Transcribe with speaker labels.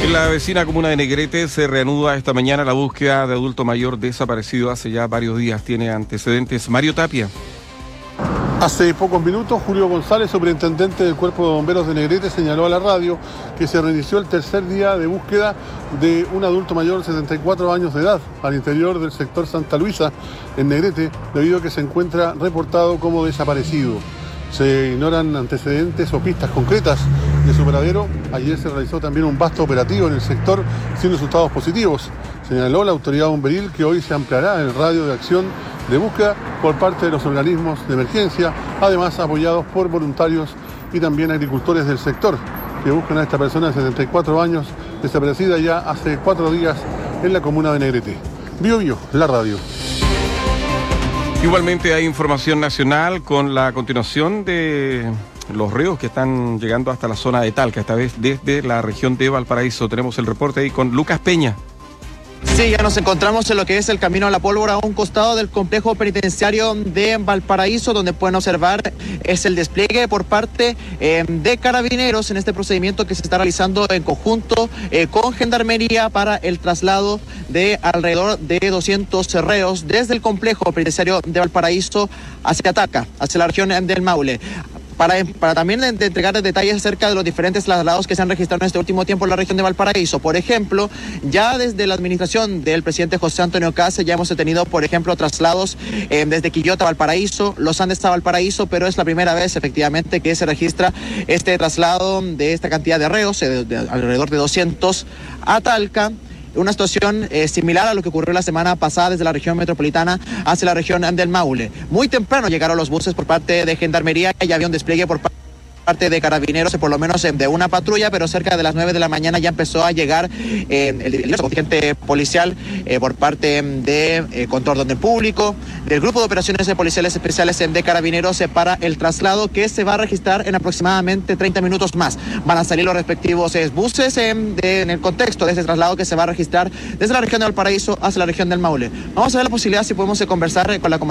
Speaker 1: En la vecina comuna de Negrete se reanuda esta mañana la búsqueda de adulto mayor desaparecido hace ya varios días. Tiene antecedentes Mario Tapia.
Speaker 2: Hace pocos minutos, Julio González, superintendente del Cuerpo de Bomberos de Negrete, señaló a la radio que se reinició el tercer día de búsqueda de un adulto mayor de 74 años de edad al interior del sector Santa Luisa, en Negrete, debido a que se encuentra reportado como desaparecido. Se ignoran antecedentes o pistas concretas de su paradero. Ayer se realizó también un vasto operativo en el sector sin resultados positivos. Señaló la autoridad bomberil que hoy se ampliará el radio de acción de búsqueda por parte de los organismos de emergencia, además apoyados por voluntarios y también agricultores del sector, que buscan a esta persona de 74 años desaparecida ya hace 4 días en la comuna de Negrete. Bio Bio, la radio.
Speaker 1: Igualmente hay información nacional con la continuación de los ríos que están llegando hasta la zona de Talca, esta vez desde la región de Valparaíso. Tenemos el reporte ahí con Lucas Peña.
Speaker 3: Sí, ya nos encontramos en lo que es el Camino a la Pólvora, a un costado del complejo penitenciario de Valparaíso, donde pueden observar es el despliegue por parte de carabineros en este procedimiento que se está realizando en conjunto con Gendarmería para el traslado de alrededor de 200 reos desde el complejo penitenciario de Valparaíso hacia Talca, hacia la región del Maule. Para también entregar detalles acerca de los diferentes traslados que se han registrado en este último tiempo en la región de Valparaíso. Por ejemplo, ya desde la administración del presidente José Antonio Kast ya hemos tenido, por ejemplo, traslados desde Quillota a Valparaíso, Los Andes a Valparaíso, pero es la primera vez efectivamente que se registra este traslado de esta cantidad de reos, de alrededor de 200 a Talca. Una situación similar a lo que ocurrió la semana pasada desde la región metropolitana hacia la región del Maule. Muy temprano llegaron los buses por parte de Gendarmería y había un despliegue por parte de carabineros, por lo menos de una patrulla, pero cerca de las 9 de la mañana ya empezó a llegar el contingente policial por parte de control de orden público, del grupo de operaciones policiales especiales de carabineros para el traslado que se va a registrar en aproximadamente 30 minutos más. Van a salir los respectivos buses en el contexto de este traslado que se va a registrar desde la región de Valparaíso hacia la región del Maule. Vamos a ver la posibilidad si podemos conversar con la